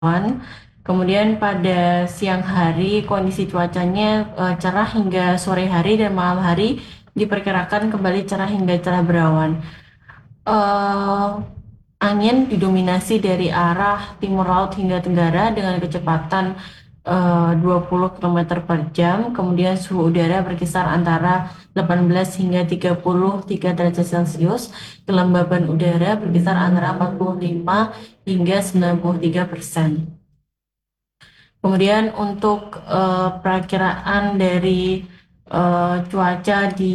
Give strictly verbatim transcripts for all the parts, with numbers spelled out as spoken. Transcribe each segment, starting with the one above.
berawan. Kemudian pada siang hari kondisi cuacanya uh, cerah hingga sore hari, dan malam hari diperkirakan kembali cerah hingga cerah berawan. Uh, Angin didominasi dari arah timur laut hingga tenggara dengan kecepatan uh, dua puluh kilometer per jam. Kemudian suhu udara berkisar antara delapan belas hingga tiga puluh tiga derajat Celcius. Kelembaban udara berkisar antara empat puluh lima hingga sembilan puluh tiga persen. Kemudian untuk uh, perakiraan dari uh, cuaca di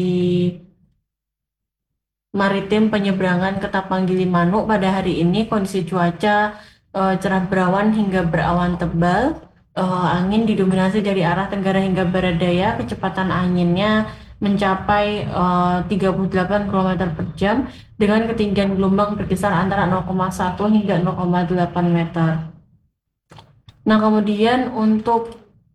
maritim penyeberangan ke Tapang Gilimanuk pada hari ini, kondisi cuaca uh, cerah berawan hingga berawan tebal. Uh, angin didominasi dari arah tenggara hingga barat daya. Kecepatan anginnya mencapai uh, tiga puluh delapan kilometer per jam dengan ketinggian gelombang berkisar antara nol koma satu hingga nol koma delapan meter. Nah, kemudian untuk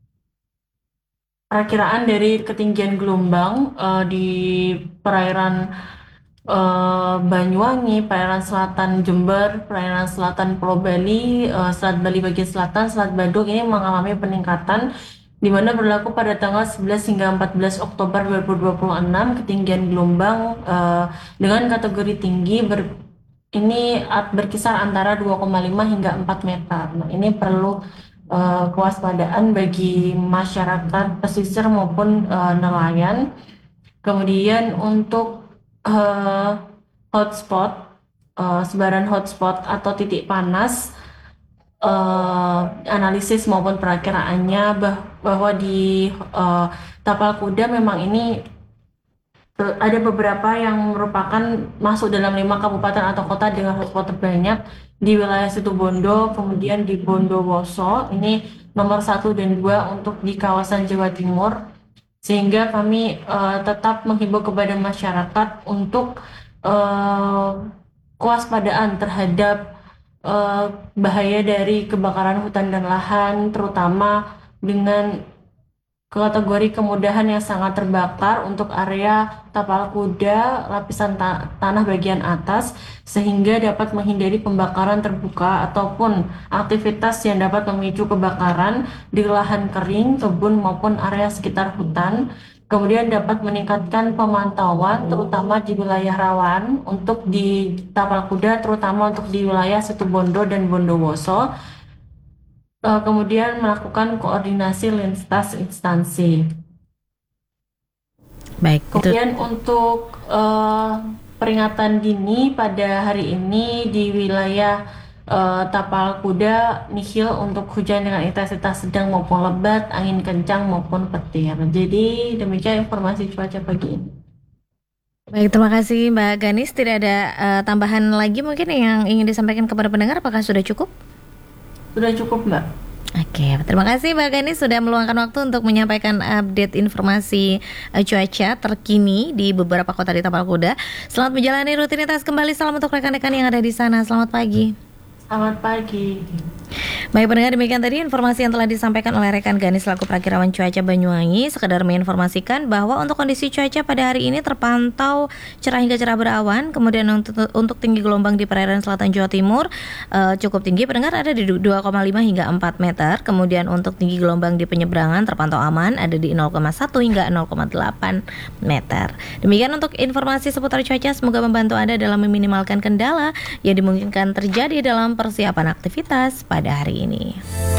perakiraan dari ketinggian gelombang uh, di perairan uh, Banyuwangi, perairan selatan Jember, perairan selatan Pulau Bali, uh, Selat Bali bagian selatan, Selat Badung ini mengalami peningkatan, di mana berlaku pada tanggal sebelas hingga empat belas Oktober dua ribu dua puluh enam. Ketinggian gelombang uh, dengan kategori tinggi ber ini berkisar antara dua koma lima hingga empat meter. Nah, ini perlu uh, kewaspadaan bagi masyarakat pesisir maupun uh, nelayan. Kemudian untuk uh, hotspot, uh, sebaran hotspot atau titik panas, uh, analisis maupun perakiraannya bah- bahwa di uh, Tapal Kuda memang ini ada beberapa yang merupakan masuk dalam lima kabupaten atau kota dengan hotspot terbanyak di wilayah Situbondo, kemudian di Bondowoso, ini nomor satu dan dua untuk di kawasan Jawa Timur, sehingga kami uh, tetap menghimbau kepada masyarakat untuk uh, kewaspadaan terhadap uh, bahaya dari kebakaran hutan dan lahan, terutama dengan kategori kemudahan yang sangat terbakar untuk area Tapal Kuda lapisan ta- tanah bagian atas, sehingga dapat menghindari pembakaran terbuka ataupun aktivitas yang dapat memicu kebakaran di lahan kering, kebun maupun area sekitar hutan. Kemudian dapat meningkatkan pemantauan terutama di wilayah rawan untuk di Tapal Kuda, terutama untuk di wilayah Situbondo dan Bondowoso. Uh, kemudian melakukan koordinasi lintas instansi. Baik, Kemudian itu. untuk uh, peringatan dini pada hari ini di wilayah uh, Tapal Kuda nihil untuk hujan dengan intensitas sedang maupun lebat, angin kencang maupun petir. Jadi demikian informasi cuaca pagi ini. Baik, terima kasih Mbak Ganis. Tidak ada uh, tambahan lagi mungkin yang ingin disampaikan kepada pendengar, apakah sudah cukup? Sudah cukup, Mbak. Oke, terima kasih Mbak Ganis sudah meluangkan waktu untuk menyampaikan update informasi uh, cuaca terkini di beberapa kota di Tapal Kuda. Selamat menjalani rutinitas kembali. Salam untuk rekan-rekan yang ada di sana. Selamat pagi. Selamat pagi. Baik pendengar, demikian tadi informasi yang telah disampaikan oleh rekan Ganis selaku perakirawan cuaca Banyuwangi. Sekedar menginformasikan bahwa untuk kondisi cuaca pada hari ini terpantau cerah hingga cerah berawan. Kemudian untuk, untuk tinggi gelombang di perairan selatan Jawa Timur uh, cukup tinggi, pendengar, ada di dua koma lima hingga empat meter. Kemudian untuk tinggi gelombang di penyeberangan terpantau aman, ada di nol koma satu hingga nol koma delapan meter. Demikian untuk informasi seputar cuaca, semoga membantu Anda dalam meminimalkan kendala yang dimungkinkan terjadi dalam persiapan aktivitas pada hari ini.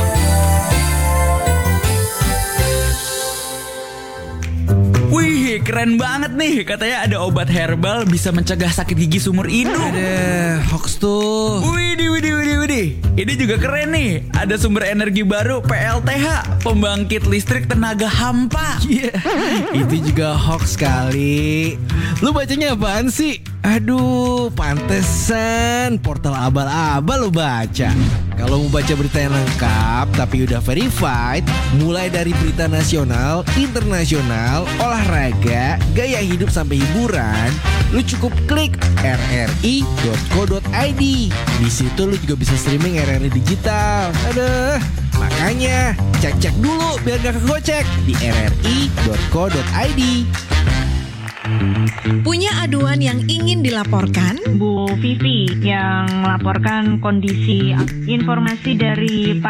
Wih, keren banget nih. Katanya ada obat herbal bisa mencegah sakit gigi seumur hidup. Ada hoax tuh. Widih, widih, widih, widih. Ini juga keren nih. Ada sumber energi baru P L T H, pembangkit listrik tenaga hampa. Iya, yeah. Itu juga hoax kali. Lu bacanya apaan sih? Aduh, pantesan portal abal-abal lu baca. Kalau mau baca berita yang lengkap tapi udah verified, mulai dari berita nasional, internasional, olahraga, gaya hidup sampai hiburan, lu cukup klik r r i dot co dot i d. Di situ lu juga bisa streaming R R I digital. Aduh, makanya cek-cek dulu biar gak kegocek di r r i dot co dot i d. Punya aduan yang ingin dilaporkan? Bu Vivi yang melaporkan kondisi informasi dari Pak